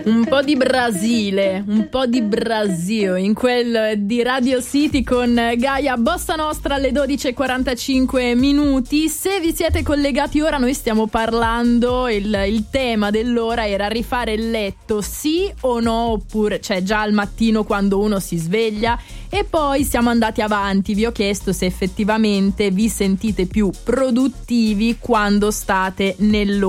Un po' di Brasile in quel di Radio City con Gaia Bossa Nostra alle 12:45 minuti. Se vi siete collegati ora, noi stiamo parlando, il tema dell'ora era rifare il letto, sì o no, oppure cioè già al mattino quando uno si sveglia. E poi siamo andati avanti, vi ho chiesto se effettivamente vi sentite più produttivi quando state